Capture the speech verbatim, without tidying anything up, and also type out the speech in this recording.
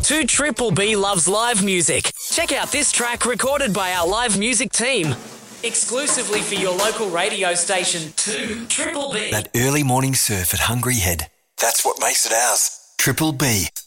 two Triple B loves live music. Check out this track recorded by our live music team. Exclusively for your local radio station, two Triple B. That early morning surf at Hungry Head. That's what makes it ours. Triple B.